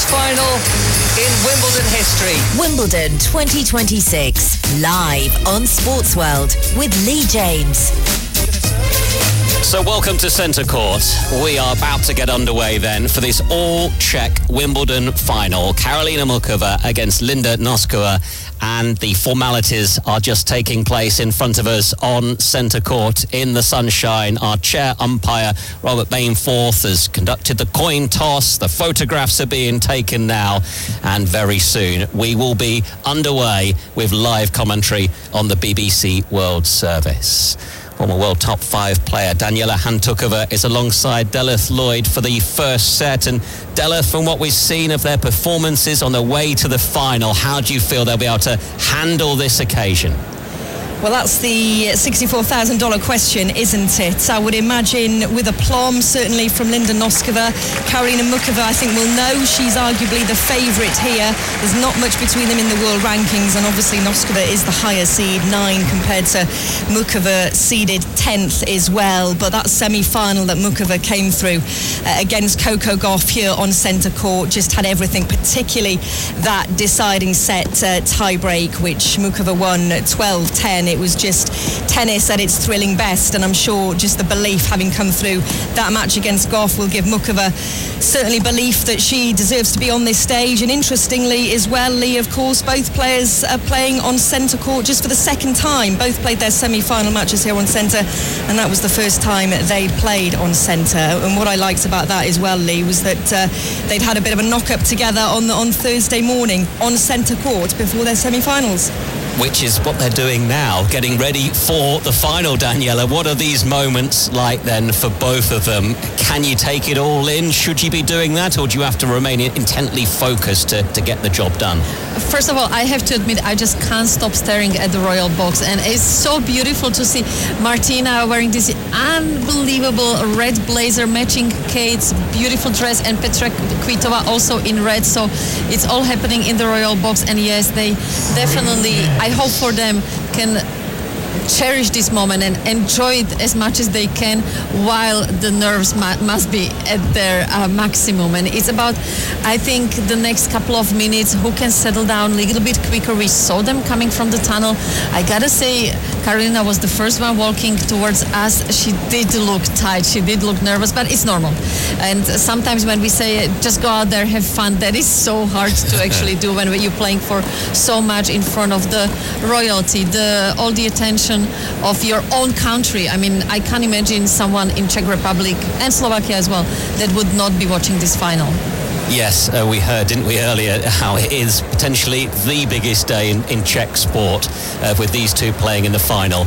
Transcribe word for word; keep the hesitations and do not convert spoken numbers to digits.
first final in Wimbledon history. Wimbledon twenty twenty-six, live on Sports World with Lee James. So welcome to Centre Court. We are about to get underway then for this all-Czech Wimbledon final. Karolina Muchova against Linda Noskova, and the formalities are just taking place in front of us on Centre Court in the sunshine. Our chair umpire, Robert Bainforth, has conducted the coin toss. The photographs are being taken now, and very soon we will be underway with live commentary on the B B C World Service. Former world top five player Daniela Hantuchova is alongside Delith Lloyd for the first set. And Delith, from what we've seen of their performances on the way to the final, how do you feel they'll be able to handle this occasion? Well, that's the sixty-four thousand dollars question, isn't it? I would imagine with aplomb, certainly from Linda Noskova. Karolina Muchova, I think, will know she's arguably the favourite here. There's not much between them in the world rankings, and obviously Noskova is the higher seed, nine, compared to Muchova, seeded tenth as well. But that semi-final that Muchova came through uh, against Coco Gauff here on centre court just had everything, particularly that deciding set uh, tie-break, which Muchova won twelve ten. It was just tennis at its thrilling best, and I'm sure just the belief having come through that match against Gauff will give Muchova certainly belief that she deserves to be on this stage. And interestingly as well, Lee, of course, both players are playing on centre court just for the second time. Both played their semi-final matches here on centre, and that was the first time they'd played on centre. And what I liked about that as well, Lee, was that uh, they'd had a bit of a knock-up together on, the, on Thursday morning on centre court before their semi-finals. Which is what they're doing now, getting ready for the final, Daniela. What are these moments like then for both of them? Can you take it all in? Should you be doing that, or do you have to remain intently focused to, to get the job done? First of all, I have to admit, I just can't stop staring at the Royal Box, and it's so beautiful to see Martina wearing this unbelievable red blazer matching Kate's beautiful dress, and Petra Kvitova also in red. So it's all happening in the Royal Box, and yes, they definitely, I hope for them, can cherish this moment and enjoy it as much as they can, while the nerves ma- must be at their uh, maximum. And it's about, I think, the next couple of minutes, who can settle down a little bit quicker. We saw them coming from the tunnel. I gotta say, Karolina was the first one walking towards us. She did look tight, she did look nervous, but it's normal. And sometimes when we say just go out there, have fun, that is so hard to actually do when you're playing for so much in front of the royalty, the all the attention of your own country. I mean, I can't imagine someone in Czech Republic and Slovakia as well that would not be watching this final. Yes, uh, we heard, didn't we, earlier, how it is potentially the biggest day in, in Czech sport uh, with these two playing in the final.